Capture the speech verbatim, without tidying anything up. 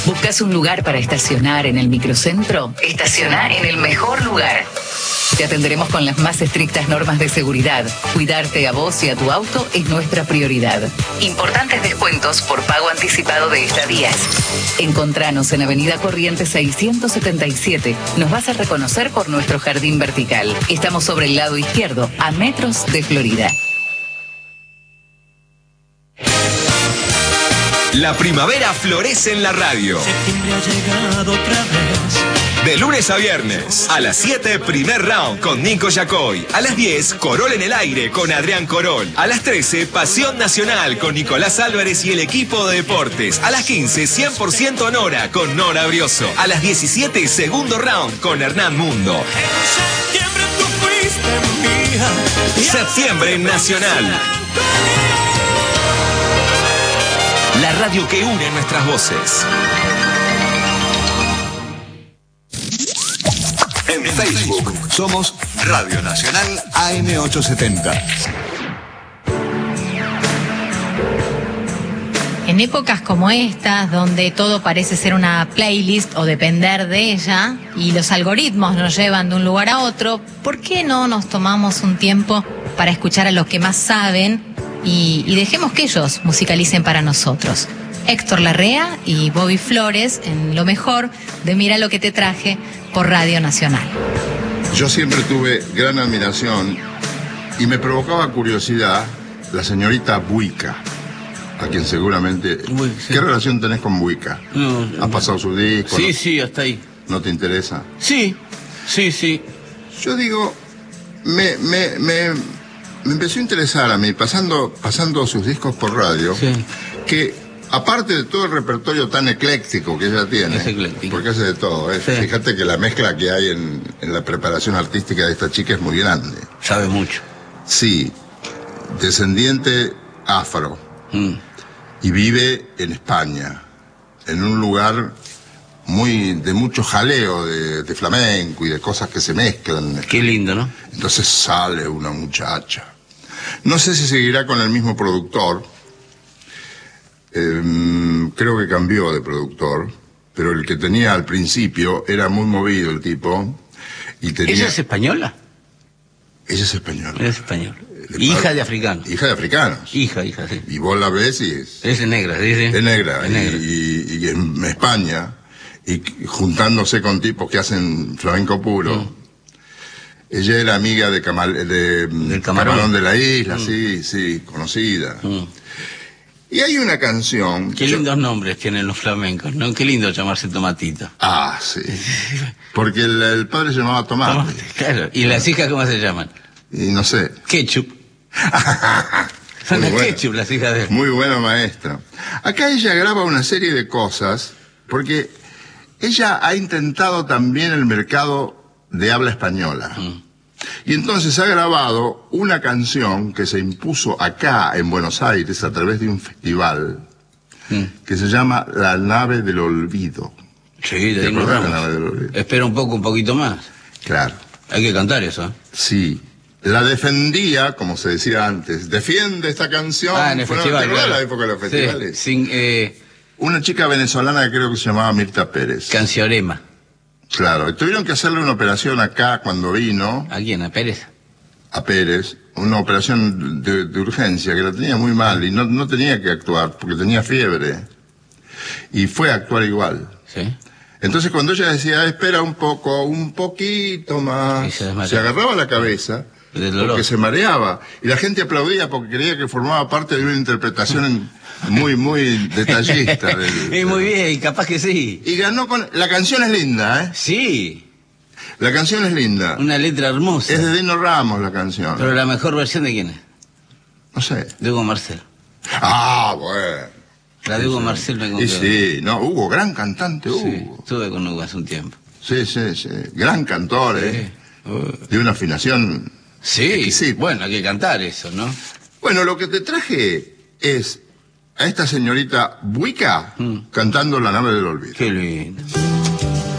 ¿Buscas un lugar para estacionar en el microcentro? Estaciona en el mejor lugar. Te atenderemos con las más estrictas normas de seguridad. Cuidarte a vos y a tu auto es nuestra prioridad. Importantes descuentos por pago anticipado de estadías. Encontranos en Avenida Corrientes seiscientos setenta y siete. Nos vas a reconocer por nuestro jardín vertical. Estamos sobre el lado izquierdo, a metros de Florida. La primavera florece en la radio. Septiembre ha llegado otra vez. De lunes a viernes, a las siete, primer round con Nico Yacoy. A las diez, Corol en el aire con Adrián Corol. A las trece, Pasión Nacional con Nicolás Álvarez y el equipo de deportes. A las quince, cien por ciento Nora con Nora Brioso. A las diecisiete, segundo round con Hernán Mundo. En septiembre tú fuiste mía. Septiembre Nacional. La radio que une nuestras voces. En Facebook somos Radio Nacional A M ochocientos setenta. En épocas como estas, donde todo parece ser una playlist o depender de ella, y los algoritmos nos llevan de un lugar a otro, ¿por qué no nos tomamos un tiempo para escuchar a los que más saben y, y dejemos que ellos musicalicen para nosotros? Héctor Larrea y Bobby Flores en lo mejor de Mira lo que te traje por Radio Nacional. Yo siempre tuve gran admiración y me provocaba curiosidad la señorita Buica, a quien seguramente... Uy, sí. ¿Qué relación tenés con Buica? No, no, ¿Has pasado su disco? Sí, ¿No? sí, hasta ahí. ¿No te interesa? Sí, sí, sí. Yo digo, me, me, me, me empezó a interesar a mí, pasando, pasando sus discos por radio, Sí. que... Aparte de todo el repertorio tan ecléctico que ella tiene, Es ecléctico. porque hace de todo, ¿eh? Sí. Fíjate que la mezcla que hay en, en la preparación artística de esta chica es muy grande. Sabe mucho. Sí, descendiente afro, Mm. y vive en España, en un lugar muy de mucho jaleo de, de flamenco y de cosas que se mezclan. Qué lindo, ¿no? Entonces sale una muchacha. No sé si seguirá con el mismo productor. Eh, creo que cambió de productor, pero el que tenía al principio era muy movido el tipo y tenía... ¿Ella es española? Ella es española. Es española. De Hija padre- de africanos. Hija de africanos. Hija, hija, sí. Y vos la ves y es, Es negra, sí, sí. es negra. Es negra. Y, y- y en España, y juntándose con tipos que hacen flamenco puro. Mm. Ella era amiga de, Camal, de Del Camarón. Camarón de la Isla, Mm. sí, sí, conocida. Mm. Y hay una canción... Qué yo- lindos nombres tienen los flamencos, ¿no? Qué lindo llamarse Tomatito. Ah, sí. Porque el, el padre se llamaba Tomate. Tomate, claro. ¿Y las hijas cómo se llaman? Y no sé. Ketchup. Son Muy las bueno. ketchup, las hijas de... Muy buena maestra. Acá ella graba una serie de cosas, porque ella ha intentado también el mercado de habla española. Mm. Y entonces ha grabado una canción que se impuso acá en Buenos Aires a través de un festival Mm. que se llama La Nave del Olvido. Sí, de ¿Te Dino acordás de La Ramos. Nave del Olvido? Espera un poco, un poquito más. Claro. Hay que cantar eso, ¿eh? Sí. La defendía, como se decía antes. Defiende esta canción. Ah, en el Fue una- festival, ¿te acordás claro. la época de los Sí, festivales? sin, eh, Una chica venezolana que creo que se llamaba Mirta Pérez. Canciorema. Claro, y tuvieron que hacerle una operación acá cuando vino ¿A quién? ¿A Pérez? a Pérez, una operación de, de urgencia, que la tenía muy mal y no, no tenía que actuar porque tenía fiebre. Y fue a actuar igual. Sí. Entonces cuando ella decía, espera un poco, un poquito más, Y se desmayaba. se agarraba la cabeza Del dolor. porque se mareaba. Y la gente aplaudía porque creía que formaba parte de una interpretación muy, muy detallista. del- Y muy bien, capaz que sí. Y ganó con... La canción es linda, ¿eh? Sí, La canción es linda. una letra hermosa. Es de Dino Ramos la canción. Pero la mejor versión de quién es? No sé. De Hugo Marcel. Ah, bueno. La de Hugo Marcel me Y conquistó. sí, no, Hugo, gran cantante, Sí, Hugo. estuve con Hugo hace un tiempo. Sí, sí, sí. Gran cantor, ¿eh? De una afinación Sí, exquisita. bueno, hay que cantar eso, ¿no? Bueno, lo que te traje es a esta señorita Buica Mm. cantando La Nave del Olvido. Qué lindo.